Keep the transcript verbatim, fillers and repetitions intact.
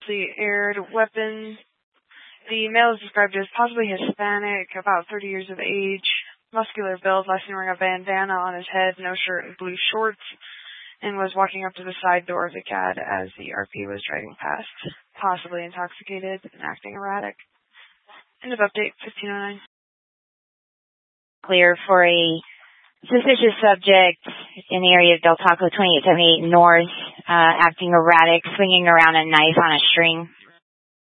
The aired weapon. The male is described as possibly Hispanic, about thirty years of age, muscular build, last seen wearing a bandana on his head, no shirt, and blue shorts, and was walking up to the side door of the C A D as the R P was driving past, possibly intoxicated and acting erratic. End of update, fifteen oh nine. Clear for a suspicious subject in the area of Del Taco twenty-eight seventy-eight North, uh, acting erratic, swinging around a knife on a string.